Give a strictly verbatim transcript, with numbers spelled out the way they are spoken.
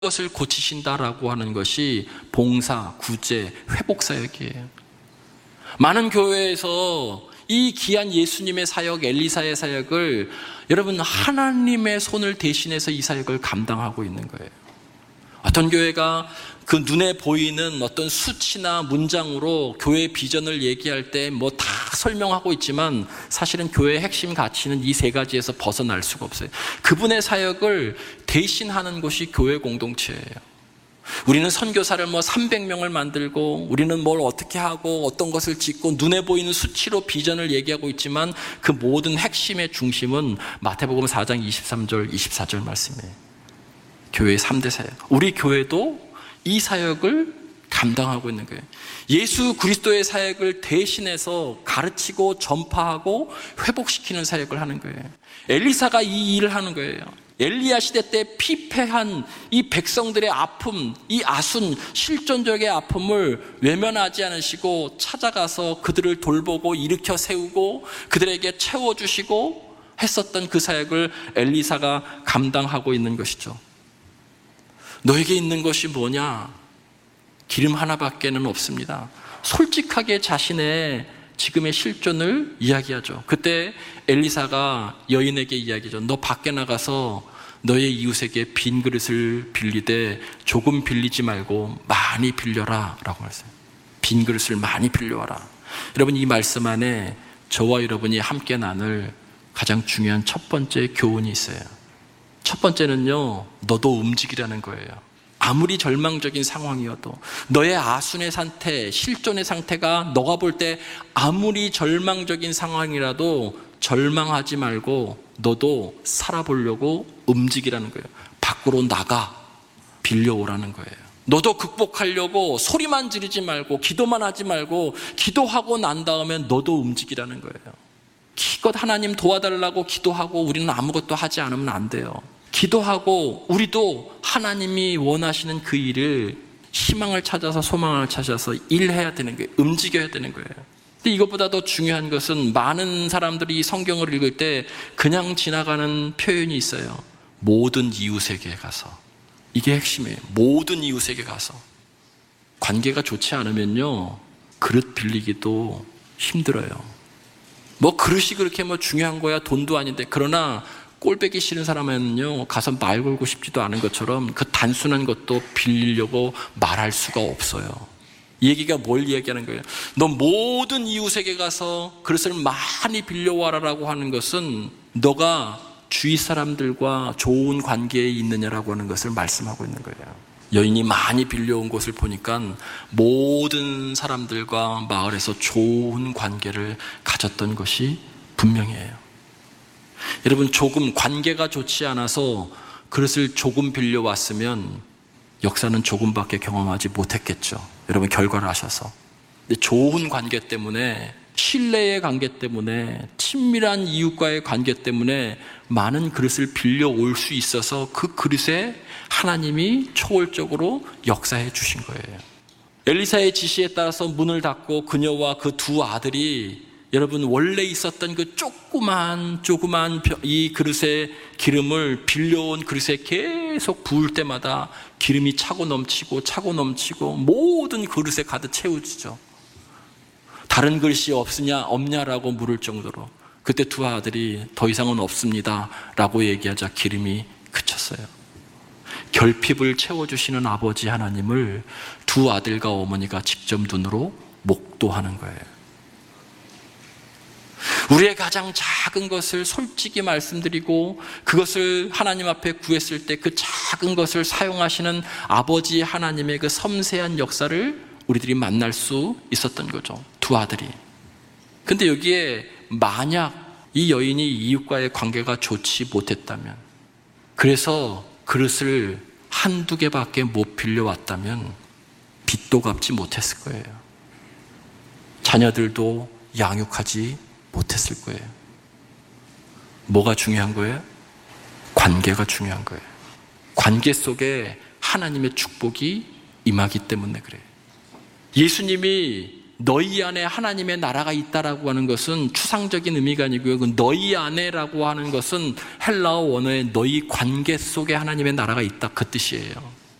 것을 고치신다라고 하는 것이 봉사, 구제, 회복 사역이에요. 많은 교회에서 이 귀한 예수님의 사역, 엘리사의 사역을 여러분 하나님의 손을 대신해서 이 사역을 감당하고 있는 거예요. 어떤 교회가 그 눈에 보이는 어떤 수치나 문장으로 교회 비전을 얘기할 때 뭐 다 설명하고 있지만 사실은 교회의 핵심 가치는 이 세 가지에서 벗어날 수가 없어요. 그분의 사역을 대신하는 것이 교회 공동체예요. 우리는 선교사를 뭐 삼백 명을 만들고 우리는 뭘 어떻게 하고 어떤 것을 짓고 눈에 보이는 수치로 비전을 얘기하고 있지만 그 모든 핵심의 중심은 마태복음 사 장 이십삼 절 이십사 절 말씀이에요. 교회의 삼 대 사역. 우리 교회도 이 사역을 감당하고 있는 거예요. 예수 그리스도의 사역을 대신해서 가르치고 전파하고 회복시키는 사역을 하는 거예요. 엘리사가 이 일을 하는 거예요. 엘리야 시대 때 피폐한 이 백성들의 아픔, 이 아순 실존적의 아픔을 외면하지 않으시고 찾아가서 그들을 돌보고 일으켜 세우고 그들에게 채워주시고 했었던 그 사역을 엘리사가 감당하고 있는 것이죠. 너에게 있는 것이 뭐냐? 기름 하나밖에는 없습니다. 솔직하게 자신의 지금의 실존을 이야기하죠. 그때 엘리사가 여인에게 이야기하죠. 너 밖에 나가서 너의 이웃에게 빈 그릇을 빌리되 조금 빌리지 말고 많이 빌려라 라고 했어요. 빈 그릇을 많이 빌려와라. 여러분, 이 말씀 안에 저와 여러분이 함께 나눌 가장 중요한 첫 번째 교훈이 있어요. 첫 번째는요, 너도 움직이라는 거예요. 아무리 절망적인 상황이어도 너의 아순의 상태, 실존의 상태가 너가 볼 때 아무리 절망적인 상황이라도 절망하지 말고 너도 살아보려고 움직이라는 거예요. 밖으로 나가 빌려오라는 거예요. 너도 극복하려고 소리만 지르지 말고 기도만 하지 말고 기도하고 난 다음에 너도 움직이라는 거예요. 기껏 하나님 도와달라고 기도하고 우리는 아무것도 하지 않으면 안 돼요. 기도하고 우리도 하나님이 원하시는 그 일을 희망을 찾아서 소망을 찾아서 일해야 되는 거예요. 움직여야 되는 거예요. 근데 이것보다 더 중요한 것은 많은 사람들이 성경을 읽을 때 그냥 지나가는 표현이 있어요. 모든 이웃에게 가서. 이게 핵심이에요. 모든 이웃에게 가서. 관계가 좋지 않으면요, 그릇 빌리기도 힘들어요. 뭐 그릇이 그렇게 뭐 중요한 거야 돈도 아닌데. 그러나 꼴배기 싫은 사람은요, 가서 말 걸고 싶지도 않은 것처럼 그 단순한 것도 빌리려고 말할 수가 없어요. 이 얘기가 뭘 얘기하는 거예요? 너 모든 이웃에게 가서 그릇을 많이 빌려와라라고 하는 것은 너가 주위 사람들과 좋은 관계에 있느냐라고 하는 것을 말씀하고 있는 거예요. 여인이 많이 빌려온 것을 보니까 모든 사람들과 마을에서 좋은 관계를 가졌던 것이 분명해요. 여러분, 조금 관계가 좋지 않아서 그릇을 조금 빌려왔으면 역사는 조금밖에 경험하지 못했겠죠. 여러분, 결과를 아셔서. 근데 좋은 관계 때문에, 신뢰의 관계 때문에, 친밀한 이웃과의 관계 때문에 많은 그릇을 빌려올 수 있어서 그 그릇에 하나님이 초월적으로 역사해 주신 거예요. 엘리사의 지시에 따라서 문을 닫고 그녀와 그 두 아들이 여러분 원래 있었던 그 조그만 조그만 이 그릇에 기름을 빌려온 그릇에 계속 부을 때마다 기름이 차고 넘치고 차고 넘치고 모든 그릇에 가득 채워지죠. 다른 그릇이 없으냐 없냐라고 물을 정도로. 그때 두 아들이 더 이상은 없습니다 라고 얘기하자 기름이 그쳤어요. 결핍을 채워주시는 아버지 하나님을 두 아들과 어머니가 직접 눈으로 목도하는 거예요. 우리의 가장 작은 것을 솔직히 말씀드리고 그것을 하나님 앞에 구했을 때 그 작은 것을 사용하시는 아버지 하나님의 그 섬세한 역사를 우리들이 만날 수 있었던 거죠. 두 아들이. 근데 여기에 만약 이 여인이 이웃과의 관계가 좋지 못했다면, 그래서 그릇을 한두 개밖에 못 빌려왔다면 빚도 갚지 못했을 거예요. 자녀들도 양육하지 못했을 거예요. 뭐가 중요한 거예요? 관계가 중요한 거예요. 관계 속에 하나님의 축복이 임하기 때문에 그래요. 예수님이 너희 안에 하나님의 나라가 있다라고 하는 것은 추상적인 의미가 아니고요. 그 너희 안에라고 하는 것은 헬라어 원어의 너희 관계 속에 하나님의 나라가 있다, 그 뜻이에요.